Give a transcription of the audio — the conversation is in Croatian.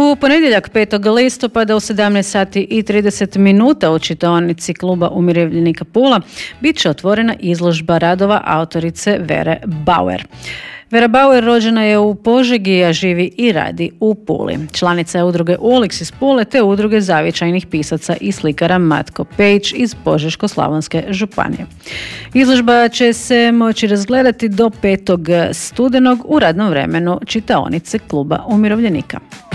U ponedjeljak 5. listopada u 17 sati i 30 minuta u čitaonici Kluba umirovljenika Pula bit će otvorena izložba radova autorice Vere Bauer. Vera Bauer rođena je u Požegi, a živi i radi u Puli. Članica je udruge Ulix iz Pule te udruge zavičajnih pisaca i slikara Matko Pejić iz Požeško-slavonske županije. Izložba će se moći razgledati do 5. studenog u radnom vremenu čitaonice Kluba umirovljenika.